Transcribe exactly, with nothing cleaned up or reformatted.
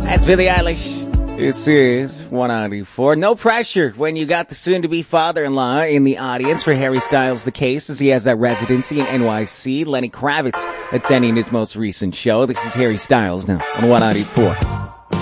That's Billie Eilish. This is one ninety-four. No pressure when you got the soon-to-be father-in-law in the audience for Harry Styles' The Case, as he has that residency in N Y C. Lenny Kravitz attending his most recent show. This is Harry Styles now on one ninety-four.